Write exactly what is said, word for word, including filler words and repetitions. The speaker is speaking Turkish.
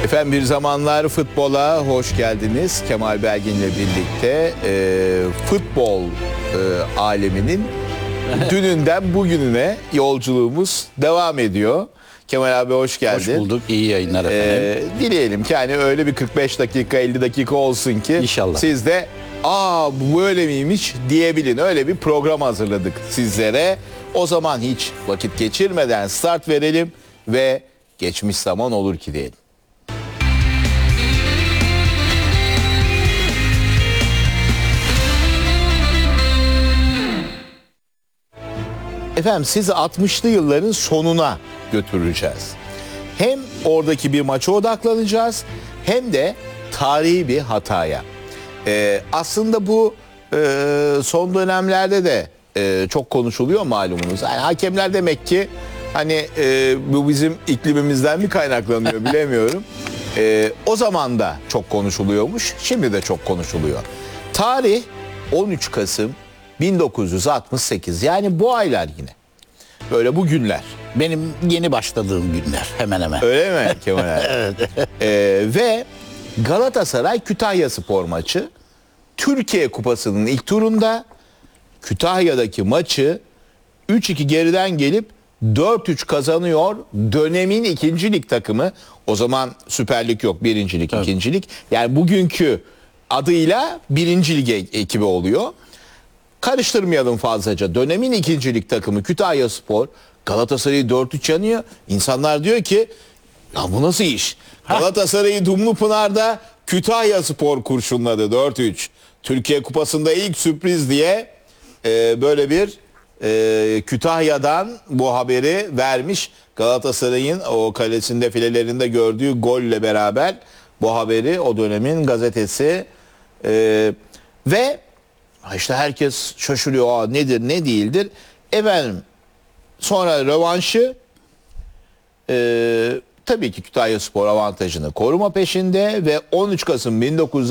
Efendim bir zamanlar futbola hoş geldiniz. Kemal Belgin'le birlikte e, futbol e, aleminin dününden bugününe yolculuğumuz devam ediyor. Kemal abi hoş geldin. Hoş bulduk. İyi yayınlar efendim. E, dileyelim ki hani öyle bir kırk beş dakika elli dakika olsun ki İnşallah. siz de aa bu böyle miymiş diyebilin. Öyle bir program hazırladık sizlere. O zaman hiç vakit geçirmeden start verelim ve geçmiş zaman olur ki diyelim. Efendim sizi altmışlı yılların sonuna götüreceğiz. Hem oradaki bir maça odaklanacağız hem de tarihi bir hataya. Ee, aslında bu e, son dönemlerde de e, çok konuşuluyor malumunuz. Yani hakemler demek ki hani e, bu bizim iklimimizden mi kaynaklanıyor bilemiyorum. E, o zaman da çok konuşuluyormuş, şimdi de çok konuşuluyor. Tarih on üç Kasım bin dokuz yüz altmış sekiz, yani bu aylar yine. Böyle bu günler. Benim yeni başladığım günler hemen hemen. Öyle mi Kemal abi? Evet. Ee, ve Galatasaray Kütahya Spor maçı Türkiye Kupası'nın ilk turunda Kütahya'daki maçı üç iki geriden gelip dört üç kazanıyor dönemin ikinci lig takımı. O zaman Süper Lig yok, birinci lig, ikinci lig. Yani bugünkü adıyla birinci lig ekibi oluyor. Karıştırmayalım fazlaca. Dönemin ikinci lig takımı Kütahya Spor Galatasaray'ı dört üç yanıyor. İnsanlar diyor ki ya bu nasıl iş? Galatasaray'ı Dumlupınar'da Kütahya Spor kurşunladı dört üç. Türkiye Kupası'nda ilk sürpriz diye e, böyle bir e, Kütahya'dan bu haberi vermiş. Galatasaray'ın o kalesinde filelerinde gördüğü golle beraber bu haberi o dönemin gazetesi e, ve İşte herkes şaşırıyor. Aa, nedir ne değildir. Efendim sonra rövanşı e, tabii ki Kütahya Spor avantajını koruma peşinde ve on üç Kasım bin dokuz yüz